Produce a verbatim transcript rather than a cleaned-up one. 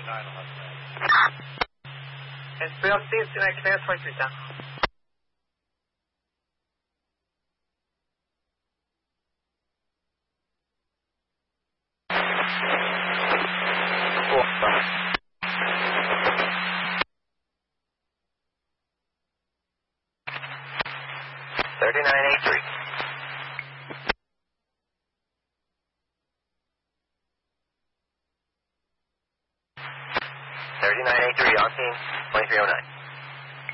Inspirant Steve, tonight, clear twenty-three down. thirty-nine eighty-three. thirty-nine eighty-three on scene, twenty-three oh nine.